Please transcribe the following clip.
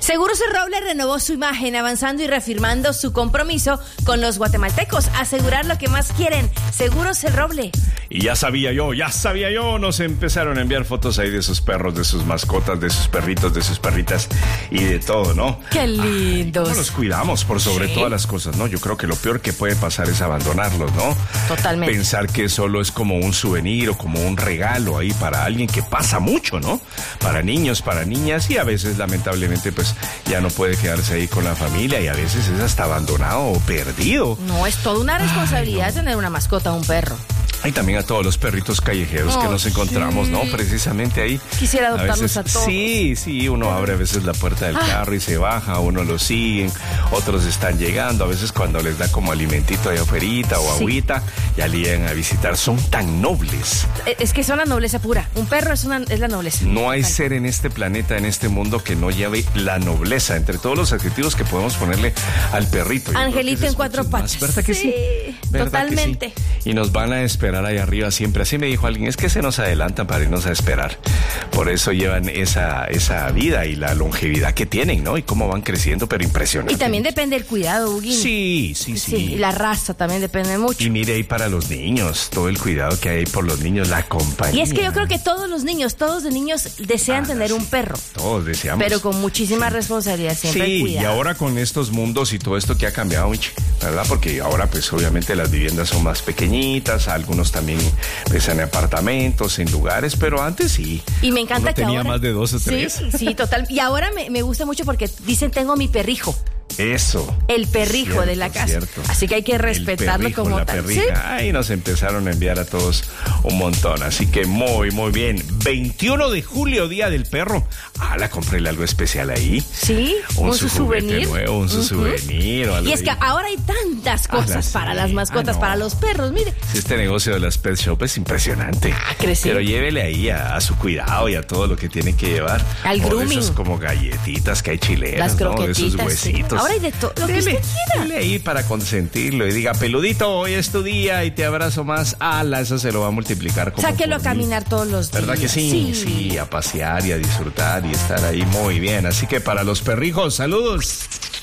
Seguros El Roble renovó su imagen, avanzando y reafirmando su compromiso con los guatemaltecos. Asegurar lo que más quieren. Seguros El Roble. Y ya sabía yo, nos empezaron a enviar fotos ahí de sus perros, de sus mascotas, de sus perritos, de sus perritas y de todo, ¿no? ¡Qué lindos! No los cuidamos por sobre todas las cosas, ¿no? Yo creo que lo peor que puede pasar es abandonarlos, ¿no? Totalmente. Pensar que solo es como un souvenir o como un regalo ahí para alguien, que pasa mucho, ¿no? Para niños, para niñas, y a veces lamentablemente pues ya no puede quedarse ahí con la familia y a veces es hasta abandonado o perdido. No, es toda una responsabilidad tener una mascota o un perro. Y también a todos los perritos callejeros que nos encontramos, ¿no? Precisamente ahí. Quisiera adoptarlos a todos. Sí, uno abre a veces la puerta del carro y se baja, uno los siguen, otros están llegando, a veces cuando les da como alimentito de afuerita o agüita, ya le llegan a visitar. Son tan nobles. Es que son la nobleza pura. Un perro es la nobleza. No hay ser en este planeta, en este mundo, que no lleve la nobleza, entre todos los adjetivos que podemos ponerle al perrito. Angelito en cuatro patas. ¿Verdad que sí? ¿Verdad Totalmente. Que sí? Y nos van a esperar ahí arriba siempre. Así me dijo alguien, es que se nos adelantan para irnos a esperar. Por eso llevan esa vida y la longevidad que tienen, ¿no? Y cómo van creciendo, pero impresionante. Y también depende del cuidado, Huguín. Sí. Y la raza también depende mucho. Y mire ahí para los niños, todo el cuidado que hay por los niños, la compañía. Y es que yo creo que todos de niños desean tener un perro. Todos deseamos. Pero con muchísima responsabilidad siempre. Sí, cuidado. Y ahora con estos mundos y todo esto que ha cambiado, ¿verdad? Porque ahora pues obviamente las viviendas son más pequeñitas, algunos también pues en apartamentos, en lugares, pero antes sí. Y me encanta uno que tenía ahora más de 2 o 3. Sí, total. Y ahora me gusta mucho porque dicen tengo mi perrijo. Eso. El perrijo de la casa. Cierto. Así que hay que respetarlo perrijo, como la tal. Perrija. ¿Sí? Ahí nos empezaron a enviar a todos un montón. Así que muy bien. 21 de julio, Día del Perro. Cómprele algo especial ahí. Sí, un su souvenir. Nuevo, un su souvenir o algo. Y es que ahora hay tantas cosas para las mascotas, para los perros, mire. Sí, este negocio de las pet shop es impresionante. Creció. Pero llévele ahí a su cuidado y a todo lo que tiene que llevar. Al grooming. Esos como galletitas que hay chilenas, las croquetitas, ¿no? De esos huesitos. Sí. Ahora hay de todo lo que usted quiera. Dele ahí para consentirlo y diga, peludito, hoy es tu día y te abrazo más. Eso se lo va a multiplicar como sáquelo a caminar todos los días. ¿Verdad que sí? Sí, a pasear y a disfrutar y estar ahí muy bien. Así que para los perrijos, saludos.